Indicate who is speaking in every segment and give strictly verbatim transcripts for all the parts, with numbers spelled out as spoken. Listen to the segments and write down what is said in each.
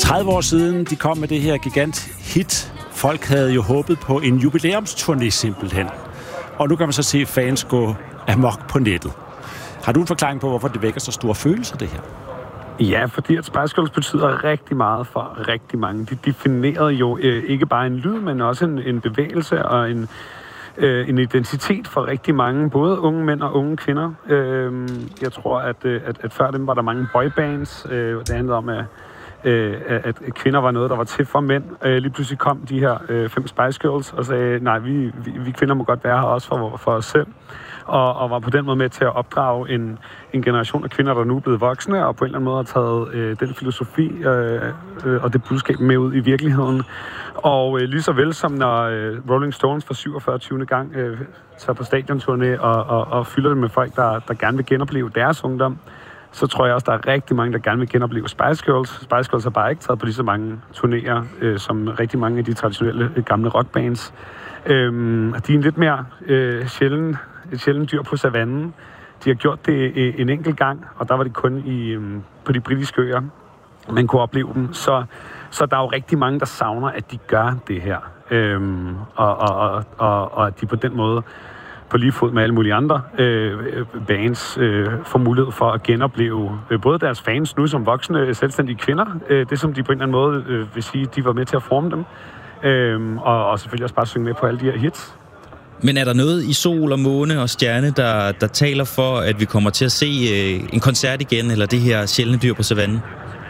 Speaker 1: tredive år siden, de kom med det her gigant hit. Folk havde jo håbet på en jubilæumsturné simpelthen. Og nu kan man så se fans gå amok på nettet. Har du en forklaring på, hvorfor det vækker så store følelser, det her?
Speaker 2: Ja, fordi at Spice Girls betyder rigtig meget for rigtig mange. De definerede jo øh, ikke bare en lyd, men også en, en bevægelse og en, øh, en identitet for rigtig mange, både unge mænd og unge kvinder. Øh, jeg tror, at, at, at før dem var der mange boybands. Øh, det handlede om, at, øh, at kvinder var noget, der var til for mænd. Øh, lige pludselig kom de her øh, fem Spice Girls og sagde, nej, vi, vi, vi kvinder må godt være her også for, for os selv. Og, og var på den måde med til at opdrage en, en generation af kvinder, der nu er blevet voksne, og på en eller anden måde har taget øh, den filosofi øh, øh, og det budskab med ud i virkeligheden. Og øh, lige så vel som når øh, Rolling Stones for syvogfyrre gang øh, tager på stadionturné og, og, og fylder det med folk, der, der gerne vil genopleve deres ungdom, så tror jeg også, der er rigtig mange, der gerne vil genopleve Spice Girls. Spice Girls har bare ikke taget på lige så mange turnéer, øh, som rigtig mange af de traditionelle øh, gamle rockbands. Øh, de er en lidt mere øh, sjælden et sjældent dyr på savannen. De har gjort det en enkelt gang, og der var det kun i, på de britiske øer, man kunne opleve dem. Så, så der er jo rigtig mange, der savner, at de gør det her. Øhm, og, og, og, og at de på den måde, på lige fod med alle mulige andre øh, bands, øh, får mulighed for at genopleve øh, både deres fans nu som voksne, selvstændige kvinder, øh, det som de på en eller anden måde øh, vil sige, de var med til at forme dem, øh, og, og selvfølgelig også bare synge med på alle de her hits.
Speaker 3: Men er der noget i Sol og Måne og Stjerne, der, der taler for, at vi kommer til at se øh, en koncert igen, eller det her sjældne dyr på savannen?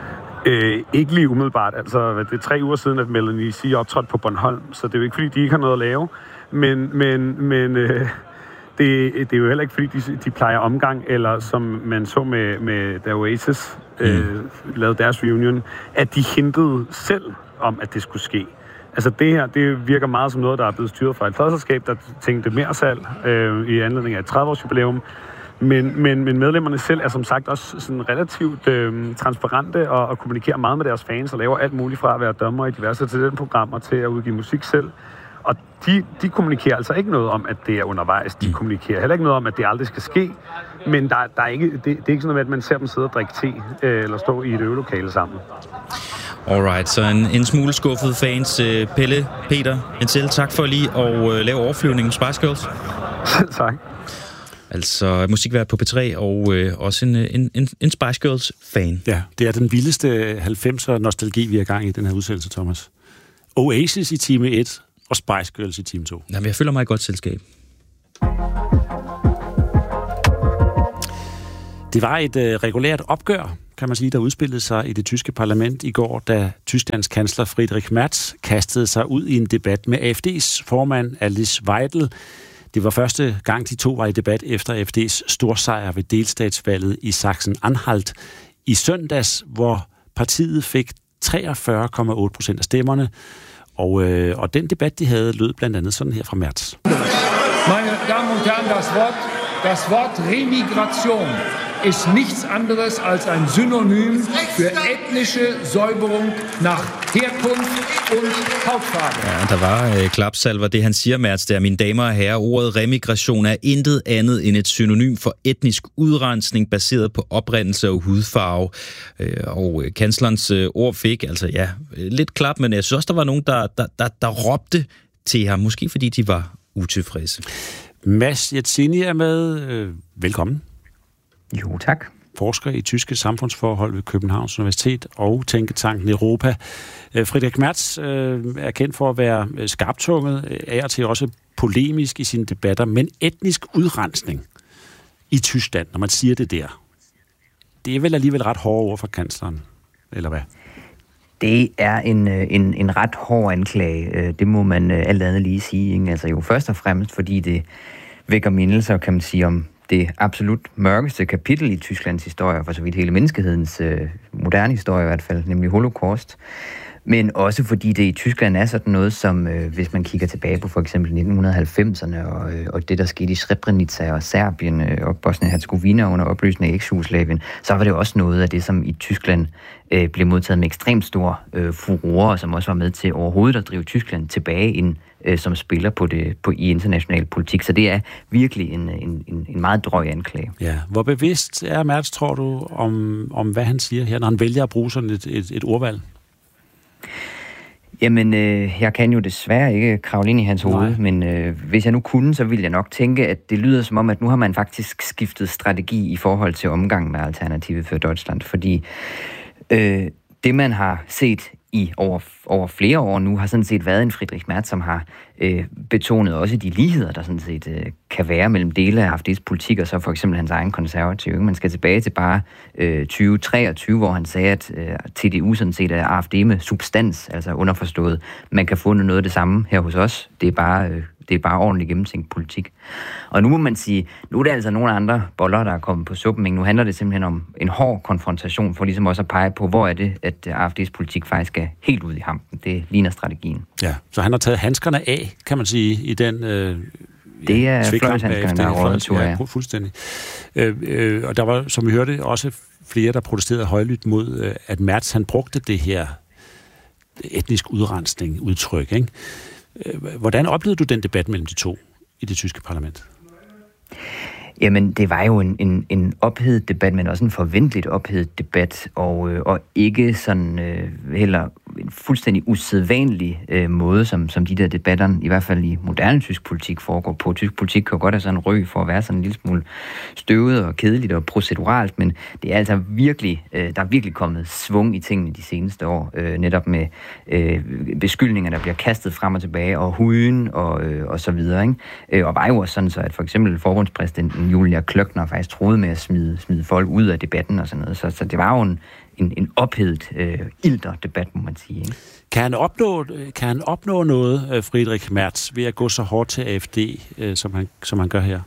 Speaker 2: Øh, ikke lige umiddelbart. Altså, det er tre uger siden, at Melanie C optrådte på Bornholm, så det er jo ikke, fordi de ikke har noget at lave. Men, men, men øh, det, det er jo heller ikke, fordi de, de plejer omgang, eller som man så med, med da Oasis øh, mm. lavede deres reunion, at de hintede selv om, at det skulle ske. Altså det her, det virker meget som noget, der er blevet styret fra et pladselskab, der tænkte mere salg øh, i anledning af et tredive års jubilæum. Men, men, men medlemmerne selv er som sagt også sådan relativt øh, transparente og, og kommunikerer meget med deres fans og laver alt muligt fra at være dommer i diverse talentprogrammer til at udgive musik selv. Og de, de kommunikerer altså ikke noget om, at det er undervejs. De kommunikerer heller ikke noget om, at det aldrig skal ske. Men der, der er ikke, det, det er ikke sådan noget, at man ser dem sidde og drikke te øh, eller stå i et øvelokale sammen.
Speaker 3: Alright, så en, en smule skuffet fans. Pelle, Peter, Ensel, tak for lige at uh, lave overflyvningen Spice Girls.
Speaker 2: Tak.
Speaker 3: Altså musikvært på P tre og uh, også en, en, en, en Spice Girls-fan.
Speaker 1: Ja, det er den vildeste halvfemser-nostalgi, vi er gang i den her udsendelse, Thomas. Oasis i time et og Spice Girls i time to.
Speaker 3: Jamen, jeg føler mig i godt selskab.
Speaker 1: Det var et øh, regulært opgør, kan man sige, der udspillede sig i det tyske parlament i går, da Tysklands kansler Friedrich Merz kastede sig ud i en debat med A F D's formand Alice Weidel. Det var første gang, de to var i debat efter A F D's storsejr ved delstatsvalget i Sachsen-Anhalt i søndags, hvor partiet fik treogfyrre komma otte procent af stemmerne. Og, øh, og den debat, de havde, lød blandt andet sådan her fra Merz.
Speaker 4: Meine Damen und Herren, das Wort, das Wort Remigration ist nichts anderes als ein Synonym für ethnische Säuberung nach Herkunft und Hautfarbe.
Speaker 3: Ja, der var øh, klapsalver, det han siger, Merz, der. Mine damer og herrer, ordet remigration er intet andet end et synonym for etnisk udrensning baseret på oprindelse og hudfarve. Øh, og øh, kanslerens øh, ord fik, altså ja, lidt klap, men jeg synes også, der var nogen, der, der, der, der råbte til ham, måske fordi de var utilfredse.
Speaker 1: Mads Jetzini er med. Øh, velkommen.
Speaker 5: Jo, tak.
Speaker 1: Forsker i tyske samfundsforhold ved Københavns Universitet og Tænketanken Europa. Friedrich Merz øh, er kendt for at være skarptunget, af og til også polemisk i sine debatter, men etnisk udrensning i Tyskland, når man siger det der, det er vel alligevel ret hårde ord for kansleren, eller hvad?
Speaker 5: Det er en, en, en ret hård anklage, det må man alt andet lige sige. Ikke? Altså jo først og fremmest, fordi det vækker mindelser, kan man sige, om det absolut mørkeste kapitel i Tysklands historie, for så vidt hele menneskehedens øh, moderne historie i hvert fald, nemlig Holocaust. Men også fordi det i Tyskland er sådan noget, som øh, hvis man kigger tilbage på for eksempel nitten halvfemserne og, øh, og det, der skete i Srebrenica og Serbien øh, og Bosnien-Herzegovina under opløsningen af eks-Jugoslavien, så var det også noget af det, som i Tyskland øh, blev modtaget med ekstremt stor øh, furore, og som også var med til overhovedet at drive Tyskland tilbage ind øh, som spiller på det, på, i international politik. Så det er virkelig en, en, en, en meget drøj anklage.
Speaker 1: Ja, hvor bevidst er Merz, tror du, om, om hvad han siger her, når han vælger at bruge sådan et, et, et ordvalg?
Speaker 5: Jamen, øh, jeg kan jo desværre ikke kravle ind i hans hoved, Nej. men øh, hvis jeg nu kunne, så ville jeg nok tænke, at det lyder som om, at nu har man faktisk skiftet strategi i forhold til omgang med Alternativet for Deutschland, fordi øh, det, man har set i over, over flere år nu, har sådan set været en Friedrich Merz, som har øh, betonet også de ligheder, der sådan set øh, kan være mellem dele af A F D's politik, og så for eksempel hans egen konservative. Man skal tilbage til bare øh, tyve treogtyve, hvor han sagde, at øh, T D U sådan set er A F D med substans, altså underforstået. Man kan få noget af det samme her hos os. Det er bare... Øh, Det er bare ordentligt gennemtænkt politik. Og nu må man sige, nu er det altså nogle andre boller, der er kommet på suppen. Ikke? Nu handler det simpelthen om en hård konfrontation, for ligesom også at pege på, hvor er det, at A F D's politik faktisk er helt ude i hampen. Det ligner strategien.
Speaker 1: Ja, så han har taget handskerne af, kan man sige, i den... Øh,
Speaker 5: det er fløjelshandskerne, der er rådet, tror jeg.
Speaker 1: Ja, fuldstændig. Øh, øh, og der var, som vi hørte, også flere, der protesterede højlydt mod, øh, at Merz, han brugte det her etnisk udrensning udtryk, ikke? Hvordan oplevede du den debat mellem de to i det tyske parlament?
Speaker 5: Jamen, det var jo en, en, en ophedet debat, men også en forventeligt ophedet debat, og, øh, og ikke sådan øh, heller en fuldstændig usædvanlig øh, måde, som, som de der debatter, i hvert fald i moderne tysk politik, foregår på. Tysk politik kan jo godt have sådan en ry for at være sådan en lille smule støvet og kedeligt og proceduralt, men det er altså virkelig, øh, der er virkelig kommet svung i tingene de seneste år, øh, netop med øh, beskyldninger, der bliver kastet frem og tilbage, og huden og, øh, og så videre, ikke? Øh, og var jo også sådan så, at for eksempel forbundspræsidenten Julia Klöckner faktisk troede med at smide, smide folk ud af debatten og sådan noget. Så, så det var jo en, en, en ophedet, øh, ilter debat, må man sige. Ikke?
Speaker 1: Kan han opnå, kan han opnå noget, Friedrich Merz, ved at gå så hårdt til A F D, øh, som, han, som han gør her?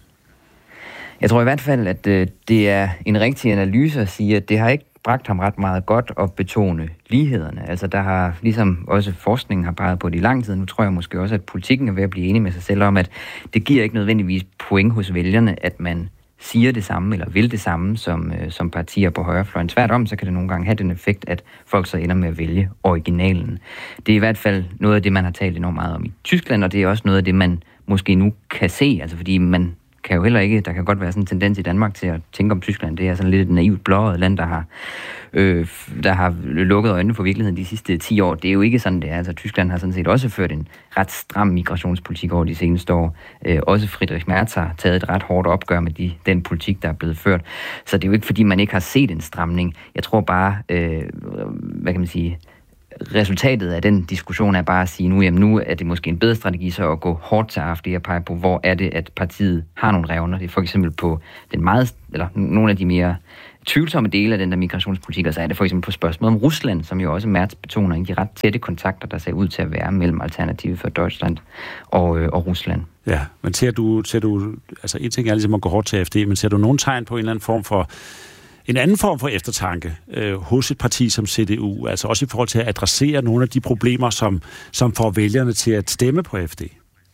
Speaker 5: Jeg tror i hvert fald, at øh, det er en rigtig analyse at sige, at det har ikke bragt ham ret meget godt at betone lighederne. Altså der har, ligesom også forskningen har peget på det i lang tid, nu tror jeg måske også, at politikken er ved at blive enig med sig selv om, at det giver ikke nødvendigvis point hos vælgerne, at man siger det samme, eller vil det samme, som, øh, som partier på højrefløjen. Tværtom, så kan det nogle gange have den effekt, at folk så ender med at vælge originalen. Det er i hvert fald noget af det, man har talt enormt meget om i Tyskland, og det er også noget af det, man måske nu kan se, altså fordi man kan jo heller ikke, der kan godt være sådan en tendens i Danmark til at tænke om Tyskland, det er sådan lidt et naivt blåret land, der har, øh, der har lukket øjnene for virkeligheden de sidste ti år. Det er jo ikke sådan, det er. Altså Tyskland har sådan set også ført en ret stram migrationspolitik over de seneste år. Øh, også Friedrich Merz har taget et ret hårdt opgør med de, den politik, der er blevet ført. Så det er jo ikke, fordi man ikke har set en stramning. Jeg tror bare, øh, hvad kan man sige, resultatet af den diskussion er bare at sige, nu, jamen, nu er det måske en bedre strategi så at gå hårdt til A F D og pege på, hvor er det, at partiet har nogle revner. Det er for eksempel på den meget, eller nogle af de mere tvivlsomme dele af den der migrationspolitik, og så er det for eksempel på spørgsmålet om Rusland, som jo også Merz betoner i de ret tætte kontakter, der ser ud til at være mellem Alternativet for Deutschland og, øh, og Rusland.
Speaker 1: Ja, men ser du, ser du, altså en ting er ligesom at gå hårdt til A F D, men ser du nogen tegn på en eller anden form for En anden form for eftertanke øh, hos et parti som C D U, altså også i forhold til at adressere nogle af de problemer, som, som får vælgerne til at stemme på A F D?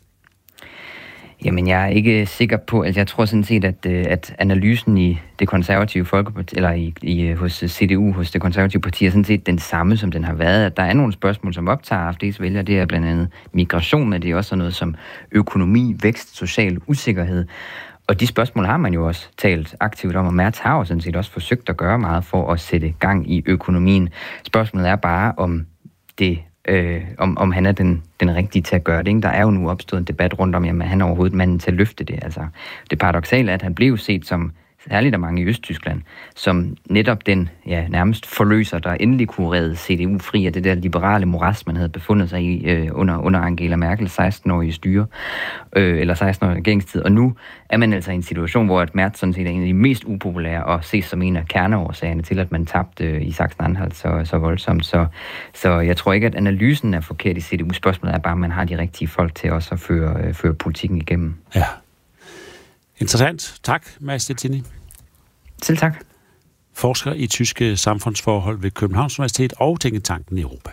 Speaker 5: Jamen, jeg er ikke sikker på, altså jeg tror sådan set, at, at analysen i det konservative folkeparti, eller i, i, hos C D U, hos det konservative parti, er sådan set den samme, som den har været. At der er nogle spørgsmål, som optager A F D's vælgere, det er blandt andet migration, men det er også sådan noget som økonomi, vækst, social usikkerhed. Og de spørgsmål har man jo også talt aktivt om, og Merz har jo sådan set også forsøgt at gøre meget for at sætte gang i økonomien. Spørgsmålet er bare, om det Øh, om, om han er den, den rigtige til at gøre det. Ikke? Der er jo nu opstået en debat rundt om, jamen han er overhovedet manden til at løfte det. Altså, det paradoksale er, at han blev set som, særligt af mange i Østtyskland, som netop den ja, nærmest forløser, der endelig kunne redde C D U fri af det der liberale moras, man havde befundet sig i øh, under, under Angela Merkel seksten-årige styre, øh, eller seksten-årige regeringstid. Og nu er man altså i en situation, hvor at Merz sådan set er en af de mest upopulære og ses som en af kerneårsagerne til, at man tabte øh, i Sachsen-Anhalt så, så voldsomt. Så, så jeg tror ikke, at analysen er forkert i C D U. Spørgsmålet er bare, at man har de rigtige folk til også at føre, øh, føre politikken igennem.
Speaker 1: Ja. Interessant. Tak, Mads Stettini.
Speaker 5: Selv tak.
Speaker 1: Forsker i tyske samfundsforhold ved Københavns Universitet og Tænketanken i Europa.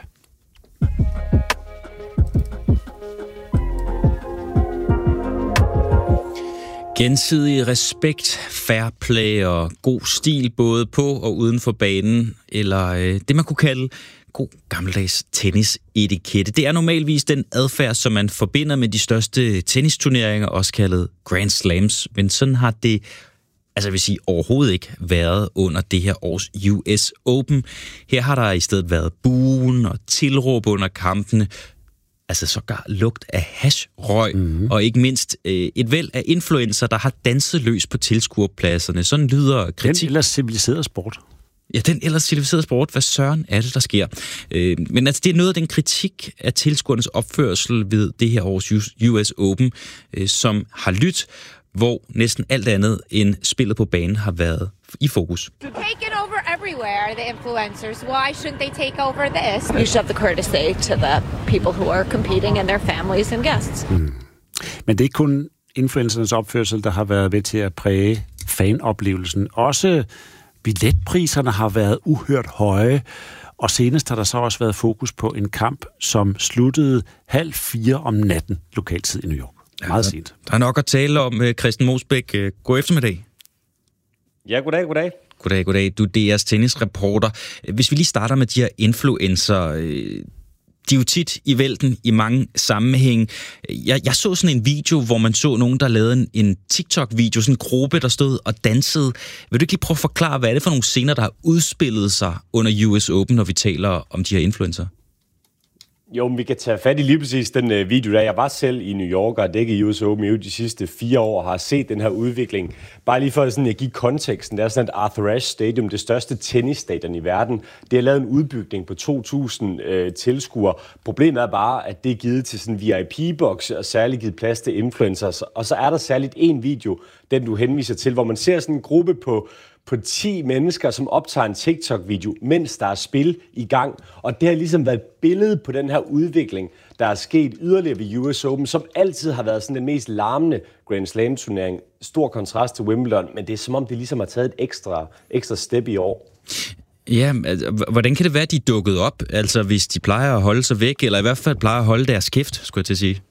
Speaker 3: Gensidig respekt, fair play og god stil både på og uden for banen, eller øh, det man kunne kalde god gammeldags tennisetikette. Det er normalvis den adfærd, som man forbinder med de største tennisturneringer, også kaldet Grand Slams, men sådan har det altså jeg vil sige overhovedet ikke været under det her års U S Open. Her har der i stedet været buen og tilråb under kampene, altså sågar lugt af hashrøg, mm-hmm. og ikke mindst øh, et væld af influencer, der har danset løs på tilskuerpladserne. Sådan lyder kritik.
Speaker 1: Den ellers civiliserede sport.
Speaker 3: Ja, den ellers civiliserede sport. Hvad søren er det, der sker? Øh, men altså, det er noget af den kritik af tilskuernes opførsel ved det her års U S Open, øh, som har lyttet, hvor næsten alt andet end spillet på banen har været i fokus.
Speaker 6: Take it over everywhere, the influencers. Why shouldn't they take over this? You should have the courtesy to the people who are competing and their families and guests.
Speaker 1: Mm. Men det er ikke kun influencernes opførsel, der har været ved til at præge fanoplevelsen. Også billetpriserne har været uhørt høje, og senest har der så også været fokus på en kamp, som sluttede halv fire om natten lokaltid i New York. Meget sent.
Speaker 3: Der er nok at tale om, Christian Mosbæk. God eftermiddag.
Speaker 7: Ja, goddag, goddag.
Speaker 3: Goddag, goddag. Du er D R's tennisreporter. Hvis vi lige starter med de her influencer, de er jo tit i vælten i mange sammenhæng. Jeg, jeg så sådan en video, hvor man så nogen, der lavede en, en TikTok-video, sådan en gruppe, der stod og dansede. Vil du ikke lige prøve at forklare, hvad er det for nogle scener, der har udspillet sig under U S Open, når vi taler om de her influencer?
Speaker 7: Jo, men vi kan tage fat i lige præcis den øh, video der. Jeg var selv i New York og dækket U S Open i de sidste fire år og har set den her udvikling. Bare lige for sådan, at give konteksten. Det er sådan et Arthur Ashe Stadium, det største tennisstadion i verden. Det har lavet en udbygning på to tusind øh, tilskuere. Problemet er bare, at det er givet til sådan V I P-bokse og særligt givet plads til influencers. Og så er der særligt en video, den du henviser til, hvor man ser sådan en gruppe på på ti mennesker, som optager en TikTok-video, mens der er spil i gang. Og det har ligesom været et billede på den her udvikling, der er sket yderligere ved U S Open, som altid har været sådan den mest larmende Grand Slam-turnering. Stor kontrast til Wimbledon, men det er som om, det ligesom har taget et ekstra, ekstra step i år.
Speaker 3: Ja, altså, hvordan kan det være, at de er dukket op? Altså, hvis de plejer at holde sig væk, eller i hvert fald plejer at holde deres kæft, skulle jeg til at sige.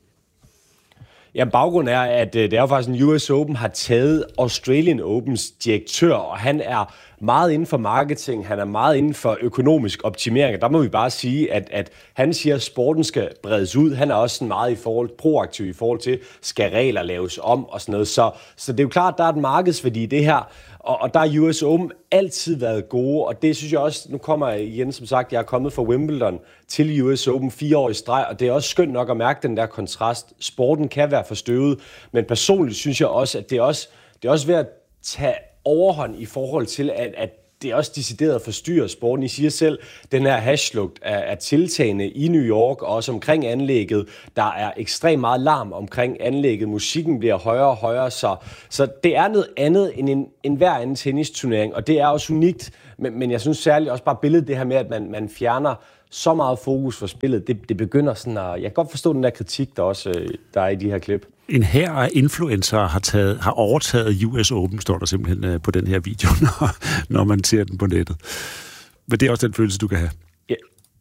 Speaker 7: Ja, baggrunden er, at det er jo faktisk, en U S Open har taget Australian Opens direktør, og han er meget inden for marketing, han er meget inden for økonomisk optimering. Der må vi bare sige, at, at han siger, at sporten skal bredes ud. Han er også sådan meget i forhold, proaktiv i forhold til, skal regler laves om og sådan noget. Så, så det er jo klart, at der er et markedsværdi i det her. Og, og der har U S Open altid været gode, og det synes jeg også, nu kommer jeg igen, som sagt, jeg er kommet fra Wimbledon til U S Open fire år i streg, og det er også skønt nok at mærke den der kontrast. Sporten kan være forstøvet, men personligt synes jeg også, at det er også, det er også ved at tage overhånd i forhold til, at, at det er også decideret at forstyrre sporten. I siger selv, den her hashlugt er, er tiltagende i New York, og også omkring anlægget. Der er ekstremt meget larm omkring anlægget. Musikken bliver højere og højere, så, så det er noget andet end en, en hver anden tennisturnering, og det er også unikt. Men, men jeg synes særligt også bare billedet det her med, at man, man fjerner så meget fokus for spillet, det, det begynder sådan at... Jeg kan godt forstå den der kritik, der også der er i de her klip.
Speaker 1: En hær af influencer har, taget, har overtaget U S Open, står der simpelthen på den her video, når, når man ser den på nettet. Men det er også den følelse, du kan have.
Speaker 7: Ja,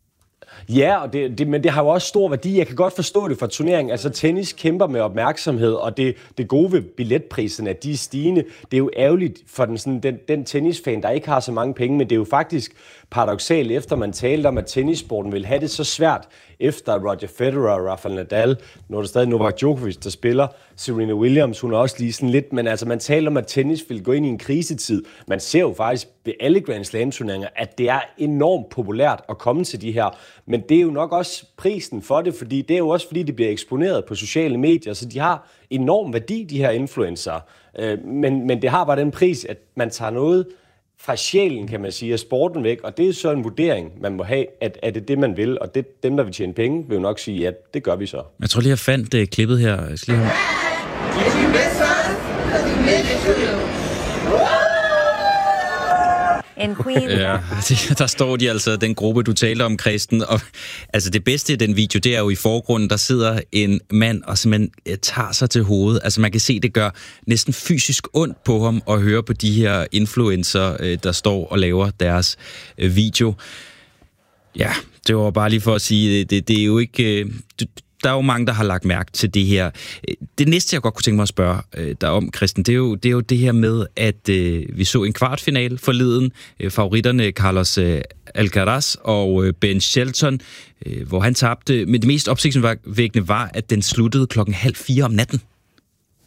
Speaker 7: ja og det, det, men det har jo også stor værdi. Jeg kan godt forstå det for turneringen. Altså, tennis kæmper med opmærksomhed, og det, det gode ved billetprisen, at de er stigende. Det er jo ærgerligt for den, sådan, den, den tennisfan, der ikke har så mange penge, men det er jo faktisk paradoksalt, efter man talte om, at tennissporten vil have det så svært, efter Roger Federer og Rafael Nadal, nu er der stadig Novak Djokovic, der spiller, Serena Williams, hun er også lige sådan lidt, men altså man taler om, at tennis vil gå ind i en krisetid. Man ser jo faktisk ved alle Grand Slam-turneringer, at det er enormt populært at komme til de her, men det er jo nok også prisen for det, fordi det er jo også fordi, det bliver eksponeret på sociale medier, så de har enorm værdi, de her influencer. Men, men det har bare den pris, at man tager noget fra sjælen, kan man sige, af sporten væk, og det er så en vurdering, man må have, at er det det, man vil, og det, dem, der vil tjene penge, vil jo nok sige, ja, det gør vi så.
Speaker 3: Jeg tror lige, jeg fandt uh, klippet her. Jeg skal lige have...
Speaker 6: In Queens.
Speaker 3: Ja, der står de altså, den gruppe, du talte om, Kristen. Og, altså det bedste i den video, det er jo i forgrunden, der sidder en mand og simpelthen tager sig til hovedet. Altså man kan se, det gør næsten fysisk ondt på ham at høre på de her influencer, der står og laver deres video. Ja, det var bare lige for at sige, det, det er jo ikke... Der er jo mange, der har lagt mærke til det her. Det næste, jeg godt kunne tænke mig at spørge dig om, Kristen, det er jo det, er jo det her med, at øh, vi så en kvartfinale forleden. Øh, favoritterne Carlos øh, Alcaraz og øh, Ben Shelton, øh, hvor han tabte. Men det mest opsigtsvækkende var, at den sluttede klokken halv fire om natten.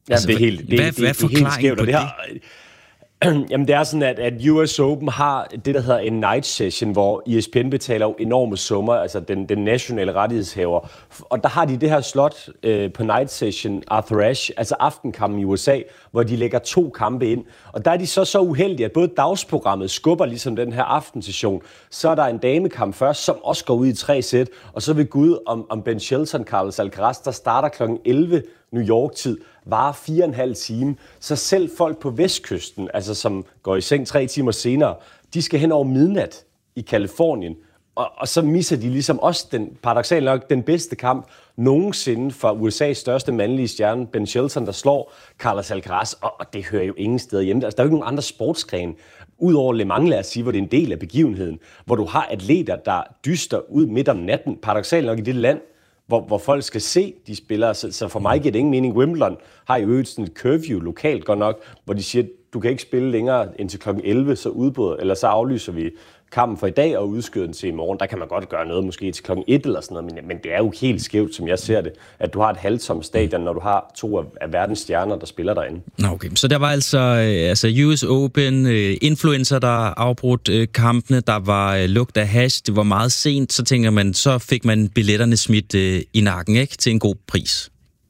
Speaker 7: Ja, altså, det er helt, det,
Speaker 3: hvad,
Speaker 7: det,
Speaker 3: hvad er forklaringen på det?
Speaker 7: det Jamen, det er sådan, at, at U S Open har det, der hedder en night session, hvor E S P N betaler jo enorme summer, altså den, den nationale rettighedshaver. Og der har de det her slot øh, på night session, Arthur Ashe, altså aftenkampen i U S A, hvor de lægger to kampe ind. Og der er de så så uheldige, at både dagsprogrammet skubber ligesom den her aftensession. Så er der en damekamp først, som også går ud i tre sæt. Og så vil Gud om, om Ben Shelton, Carlos Alcaraz, der starter klokken elleve New York-tid, varer fire og en halv time. Så selv folk på vestkysten, altså som går i seng tre timer senere, de skal hen over midnat i Kalifornien. Og, og så misser de ligesom også den, paradoksalt nok, den bedste kamp nogensinde for U S A's største mandlige stjerne, Ben Shelton, der slår Carlos Alcaraz. Og, og det hører jo ingen steder hjemme. Altså, der er jo ikke nogen andre sportsgrene, udover Le Mans, lad os sige, hvor det er en del af begivenheden, hvor du har atleter, der dyster ud midt om natten, paradoksalt nok i det land, Hvor, hvor folk skal se de spillere. Så, så for mig giver det ingen mening. Wimbledon har jo øget sådan et curfew lokalt godt nok, hvor de siger, du kan ikke spille længere indtil klokken elleve, så udbryder, eller så aflyser vi kampen for i dag og udskyder den til i morgen. Der kan man godt gøre noget, måske til klokken et eller sådan noget, men, men det er jo helt skævt, som jeg ser det, at du har et halvtomt stadion, når du har to af, af verdens stjerner, der spiller derinde.
Speaker 3: Okay, så der var altså, altså U S Open, influencer, der afbrudt kampene, der var lugt af hash, det var meget sent, så tænker man, så fik man billetterne smidt i nakken, ikke, til en god pris.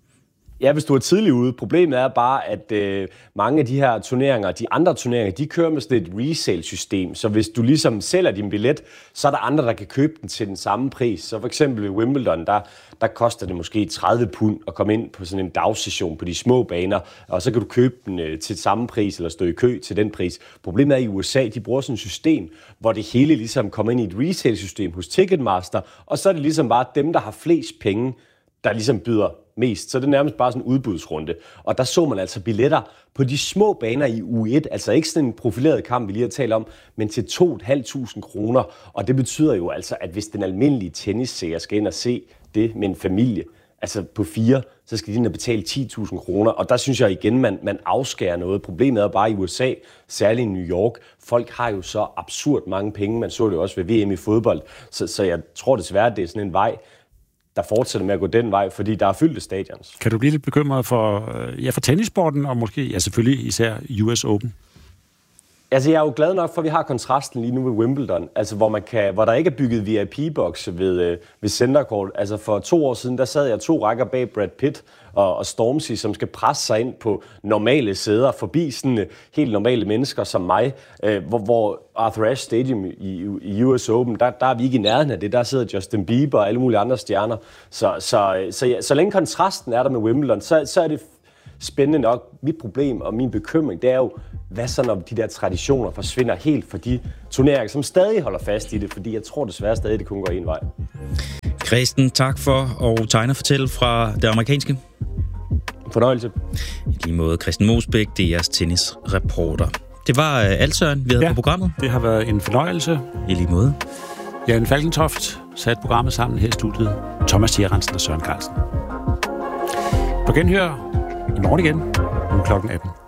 Speaker 7: Ja, hvis du er tidlig ude. Problemet er bare, at øh, mange af de her turneringer, de andre turneringer, de kører med sådan et resale-system. Så hvis du ligesom sælger din billet, så er der andre, der kan købe den til den samme pris. Så for eksempel i Wimbledon, der, der koster det måske tredive pund at komme ind på sådan en dagsession på de små baner, og så kan du købe den øh, til samme pris, eller stå i kø til den pris. Problemet er, at i U S A, de bruger sådan et system, hvor det hele ligesom kommer ind i et resale-system hos Ticketmaster, og så er det ligesom bare dem, der har flest penge, der ligesom byder mest. Så det er nærmest bare sådan en udbudsrunde. Og der så man altså billetter på de små baner i U et, altså ikke sådan en profileret kamp, vi lige har talt om, men til to tusind fem hundrede kroner. Og det betyder jo altså, at hvis den almindelige tennisseer skal ind og se det med en familie, altså på fire, så skal de ind og betale ti tusind kroner. Og der synes jeg igen, man, man afskærer noget. Problemet er bare i U S A, særligt i New York. Folk har jo så absurd mange penge. Man så det jo også ved V M i fodbold. Så, så jeg tror desværre, at det er sådan en vej, der fortsætter med at gå den vej, fordi der er fyldte stadions.
Speaker 1: Kan du blive lidt bekymret for, ja, for tennissporten, og måske ja, selvfølgelig især U S Open?
Speaker 7: Altså, jeg er jo glad nok for, at vi har kontrasten lige nu ved Wimbledon, altså hvor, man kan, hvor der ikke er bygget V I P-bokse ved, ved center court. Altså for to år siden, der sad jeg to rækker bag Brad Pitt og, og Stormzy, som skal presse sig ind på normale sæder, forbi sådan uh, helt normale mennesker som mig, uh, hvor, hvor Arthur Ashe Stadium i, i U S Open, der, der er vi ikke i nærheden af det. Der sidder Justin Bieber og alle mulige andre stjerner. Så, så, så, ja, så længe kontrasten er der med Wimbledon, så, så er det spændende nok. Mit problem og min bekymring, det er jo, hvad så når de der traditioner forsvinder helt for de turneringer, som stadig holder fast i det, fordi jeg tror desværre stadig, det kun går en vej.
Speaker 3: Christen, tak for at tegne og fortælle fra det amerikanske.
Speaker 7: Fornøjelse.
Speaker 3: I lige måde, Christen Mosbæk, D R's tennisreporter. Det var alt, Søren, vi havde ja, på programmet.
Speaker 1: Det har været en fornøjelse.
Speaker 3: I lige måde.
Speaker 1: Jan Falkentoft satte programmet sammen her i studiet. Thomas Tjerensen og Søren Carlsen. På genhør i morgen igen, nu klokken atten.